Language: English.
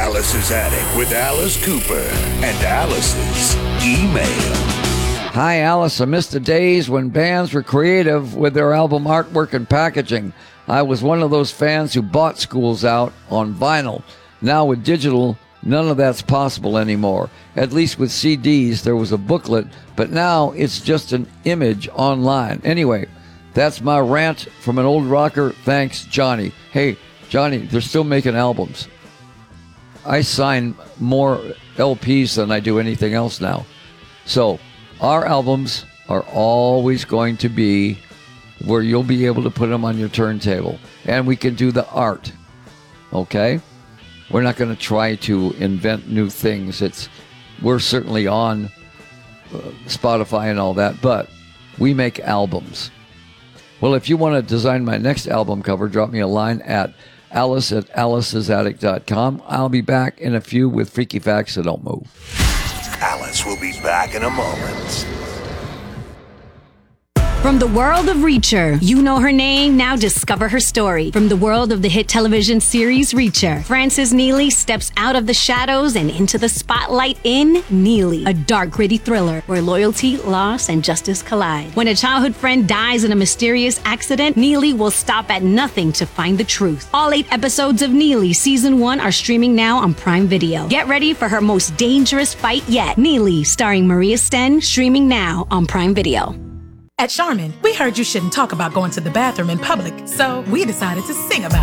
Alice's Attic with Alice Cooper and Alice's email. Hi, Alice. I miss the days when bands were creative with their album artwork and packaging. I was one of those fans who bought Schools Out on vinyl. Now with digital, none of that's possible anymore. At least with CDs, there was a booklet, but now it's just an image online. Anyway, that's my rant from an old rocker. Thanks, Johnny. Hey, Johnny, they're still making albums. I sign more LPs than I do anything else now. So our albums are always going to be where you'll be able to put them on your turntable. And we can do the art. Okay? We're not going to try to invent new things. We're certainly on Spotify and all that, but we make albums. Well, if you want to design my next album cover, drop me a line at alice@alicesattic.com. I'll be back in a few with freaky facts, so don't move. Alice will be back in a moment. From the world of Reacher, you know her name, now discover her story. From the world of the hit television series Reacher, Frances Neely steps out of the shadows and into the spotlight in Neely, a dark, gritty thriller where loyalty, loss, and justice collide. When a childhood friend dies in a mysterious accident, Neely will stop at nothing to find the truth. All 8 episodes of Neely Season 1 are streaming now on Prime Video. Get ready for her most dangerous fight yet. Neely, starring Maria Sten, streaming now on Prime Video. At Charmin, we heard you shouldn't talk about going to the bathroom in public, so we decided to sing about it.